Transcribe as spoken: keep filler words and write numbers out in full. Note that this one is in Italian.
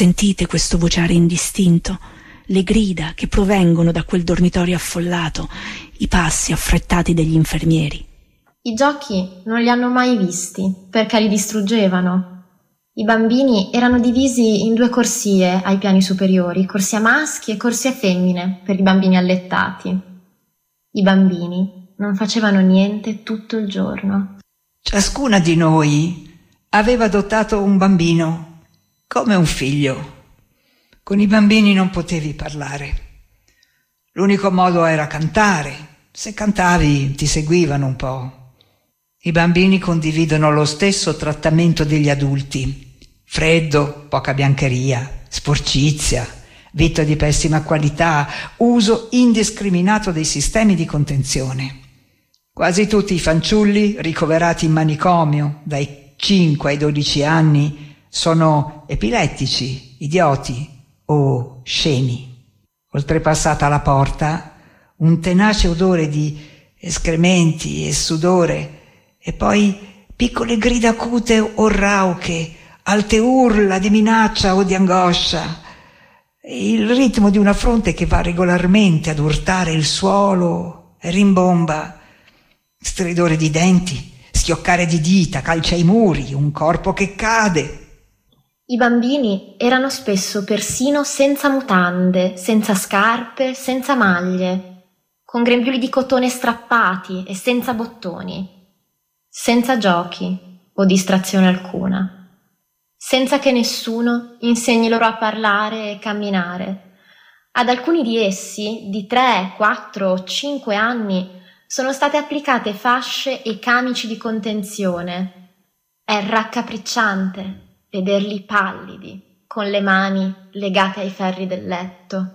Sentite questo vociare indistinto, le grida che provengono da quel dormitorio affollato, i passi affrettati degli infermieri. I giochi non li hanno mai visti perché li distruggevano. I bambini erano divisi in due corsie ai piani superiori, corsia maschi e corsia femmine per i bambini allettati. I bambini non facevano niente tutto il giorno. Ciascuna di noi aveva adottato un bambino, come un figlio. Con i bambini non potevi parlare. L'unico modo era cantare. Se cantavi ti seguivano un po'. I bambini condividono lo stesso trattamento degli adulti. Freddo, poca biancheria, sporcizia, vita di pessima qualità, uso indiscriminato dei sistemi di contenzione. Quasi tutti i fanciulli ricoverati in manicomio dai cinque ai dodici anni sono epilettici, idioti o scemi. Oltrepassata la porta, un tenace odore di escrementi e sudore e poi piccole grida acute o rauche, alte urla di minaccia o di angoscia, il ritmo di una fronte che va regolarmente ad urtare il suolo e rimbomba, stridore di denti, schioccare di dita, calci ai muri, un corpo che cade. I bambini erano spesso persino senza mutande, senza scarpe, senza maglie, con grembiuli di cotone strappati e senza bottoni, senza giochi o distrazione alcuna, senza che nessuno insegni loro a parlare e camminare. Ad alcuni di essi, di tre, quattro o cinque anni, sono state applicate fasce e camici di contenzione. È raccapricciante vederli pallidi, con le mani legate ai ferri del letto.